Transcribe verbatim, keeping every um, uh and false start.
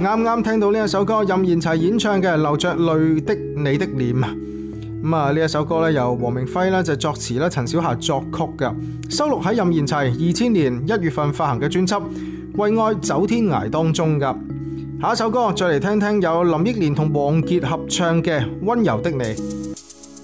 啱啱聽到呢一首歌，任賢齊演唱嘅《流着淚的你的臉》啊。咁啊，呢一首歌咧由黃明輝咧就作詞啦，陳小霞作曲嘅，收錄喺任賢齊二千年一月份發行嘅專輯《為愛走天涯》當中噶。下一首歌再嚟聽聽有林憶蓮同王傑合唱嘅《溫柔的你》。